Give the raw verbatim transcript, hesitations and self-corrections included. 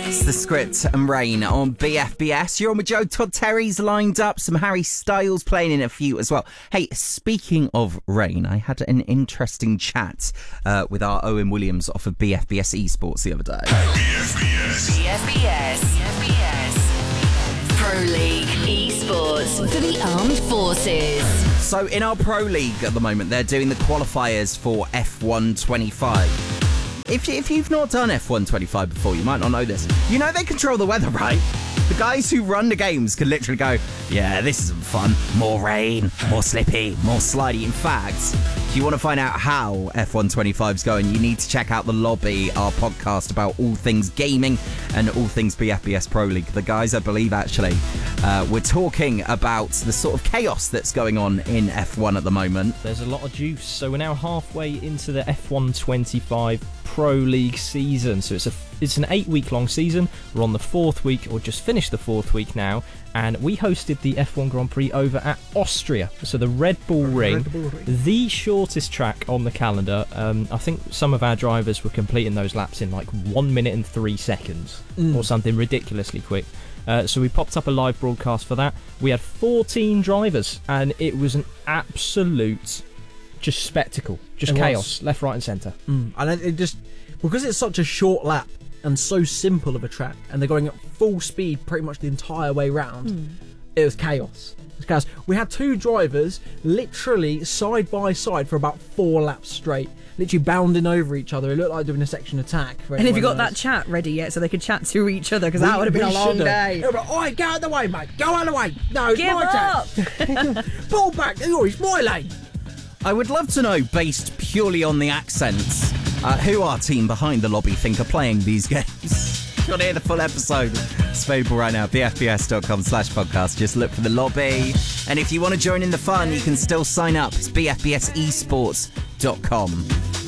It's The Script and Rain on B F B S. You're on with Joe. Todd Terry's lined up. Some Harry Styles playing in a few as well. Hey, speaking of rain, I had an interesting chat uh, with our Owen Williams off of B F B S Esports the other day. B F B S. B F B S. B F B S. Pro League Esports for the Armed Forces. So in our Pro League at the moment, they're doing the qualifiers for F one twenty-five. If, if you've not done F one twenty-five before, you might not know this. You know they control the weather, right? The guys who run the games can literally go, yeah, this isn't fun. More rain, more slippy, more slidey. In fact, if you want to find out how F one twenty-five's going, you need to check out The Lobby, our podcast about all things gaming and all things B F B S Pro League. The guys, I believe, actually, uh, we're talking about the sort of chaos that's going on in F one at the moment. There's a lot of juice. So we're now halfway into the F one twenty-five Pro League season. So it's a it's an eight week long season. We're on the fourth week, or just finished the fourth week now, and we hosted the F one Grand Prix over at Austria. So the Red Bull Ring, Red Bull Ring. the shortest track on the calendar. Um, I think some of our drivers were completing those laps in like one minute and three seconds Mm. or something ridiculously quick. Uh, so we popped up a live broadcast for that. We had fourteen drivers, and it was an absolute just spectacle, just It was. chaos, left, right, and centre. Mm. And it just, because it's such a short lap and so simple of a track, and they're going at full speed pretty much the entire way round, it was chaos. It was chaos. We had two drivers literally side by side for about four laps straight, literally bounding over each other. It looked like doing a section attack. For And have you got anyone that else. chat ready yet so they could chat to each other? Because We- that would have been we a long should've. day. It would be like, oi, get out of the way, mate. Go out of the way. No, it's Give my up! turn. Pull back. Oh, it's my lane. I would love to know, based purely on the accents, uh, who our team behind The Lobby think are playing these games. If you want to hear the full episode, it's available right now, b f b s dot com slash podcast. Just look for The Lobby. And if you want to join in the fun, you can still sign up. It's b f b s esports dot com.